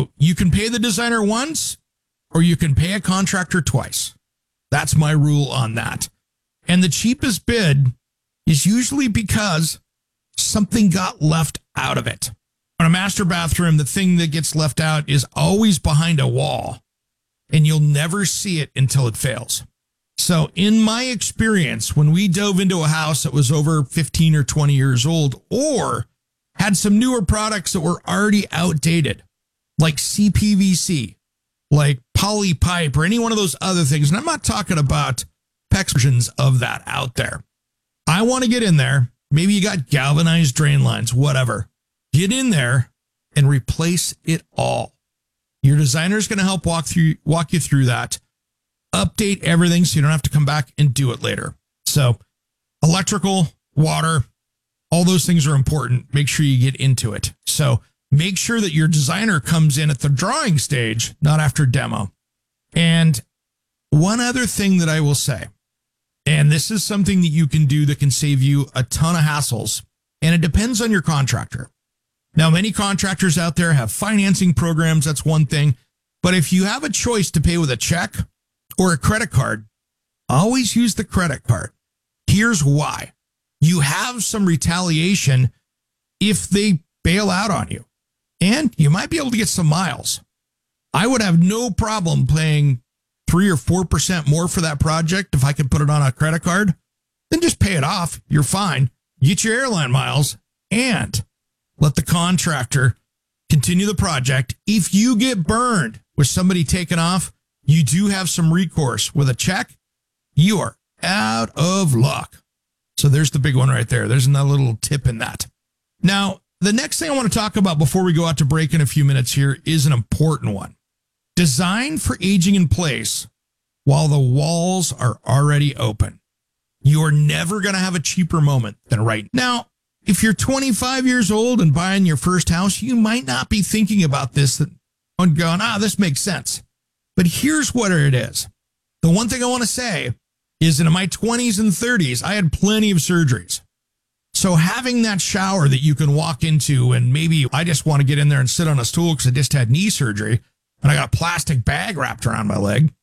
So you can pay the designer once or you can pay a contractor twice. That's my rule on that. And the cheapest bid is usually because something got left out of it. On a master bathroom, the thing that gets left out is always behind a wall, and you'll never see it until it fails. So in my experience, when we dove into a house that was over 15 or 20 years old or had some newer products that were already outdated, like CPVC, like poly pipe, or any one of those other things, and I'm not talking about PEX versions of that out there. I want to get in there. Maybe you got galvanized drain lines, whatever. Get in there and replace it all. Your designer is going to help walk you through that. Update everything so you don't have to come back and do it later. So electrical, water, all those things are important. Make sure you get into it. So make sure that your designer comes in at the drawing stage, not after demo. And one other thing that I will say, and this is something that you can do that can save you a ton of hassles, and it depends on your contractor. Now, many contractors out there have financing programs. That's one thing. But if you have a choice to pay with a check or a credit card, always use the credit card. Here's why. You have some retaliation if they bail out on you, and you might be able to get some miles. I would have no problem paying 3 or 4% more for that project if I could put it on a credit card. Then just pay it off. You're fine. Get your airline miles and let the contractor continue the project. If you get burned with somebody taking off, you do have some recourse. With a check, you are out of luck. So there's the big one right there. There's another little tip in that. Now, the next thing I want to talk about before we go out to break in a few minutes here is an important one. Design for aging in place while the walls are already open. You are never going to have a cheaper moment than right now. If you're 25 years old and buying your first house, you might not be thinking about this and going, this makes sense. But here's what it is. The one thing I want to say is that in my 20s and 30s, I had plenty of surgeries. So having that shower that you can walk into, and maybe I just want to get in there and sit on a stool because I just had knee surgery and I got a plastic bag wrapped around my leg.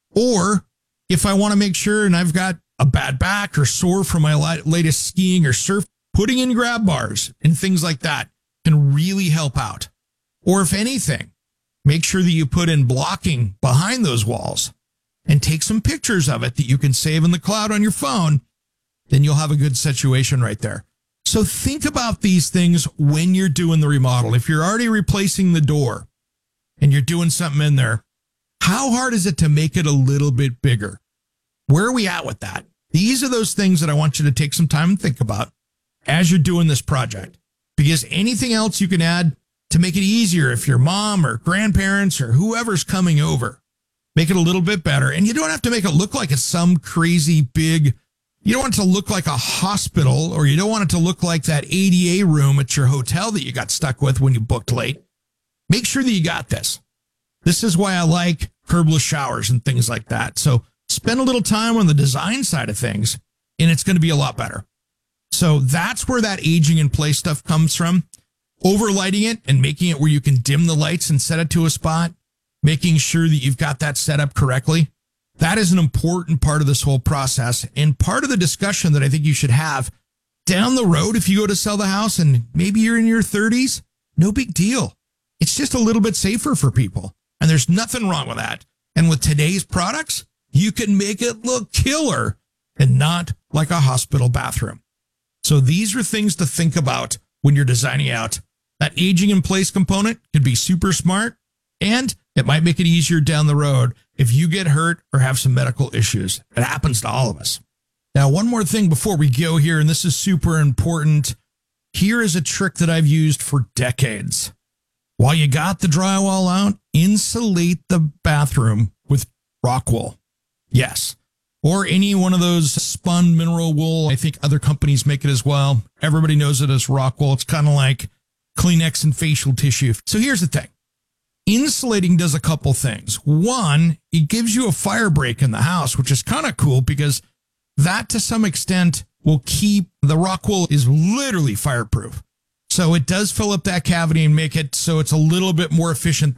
Or if I want to make sure and I've got a bad back or sore from my latest skiing or surf, putting in grab bars and things like that can really help out. Or if anything, make sure that you put in blocking behind those walls and take some pictures of it that you can save in the cloud on your phone. Then you'll have a good situation right there. So think about these things when you're doing the remodel. If you're already replacing the door and you're doing something in there, how hard is it to make it a little bit bigger? Where are we at with that? These are those things that I want you to take some time and think about as you're doing this project, because anything else you can add to make it easier if your mom or grandparents or whoever's coming over, make it a little bit better. And you don't have to make it look like it's some crazy big, you don't want it to look like a hospital, or you don't want it to look like that ADA room at your hotel that you got stuck with when you booked late. Make sure that you got this. This is why I like curbless showers and things like that. So spend a little time on the design side of things, and it's going to be a lot better. So that's where that aging in place stuff comes from. Overlighting it and making it where you can dim the lights and set it to a spot, making sure that you've got that set up correctly. That is an important part of this whole process, and part of the discussion that I think you should have down the road if you go to sell the house and maybe you're in your 30s, no big deal. It's just a little bit safer for people, and there's nothing wrong with that. And with today's products, you can make it look killer and not like a hospital bathroom. So these are things to think about when you're designing out. That aging in place component could be super smart, and it might make it easier down the road if you get hurt or have some medical issues. It happens to all of us. Now, one more thing before we go here, and this is super important. Here is a trick that I've used for decades. While you got the drywall out, insulate the bathroom with rock wool. Yes. Or any one of those spun mineral wool. I think other companies make it as well. Everybody knows it as rock wool. It's kind of like Kleenex and facial tissue. So here's the thing. Insulating does a couple things. One, it gives you a fire break in the house, which is kind of cool because that to some extent will keep, the rock wool is literally fireproof. So it does fill up that cavity and make it so it's a little bit more efficient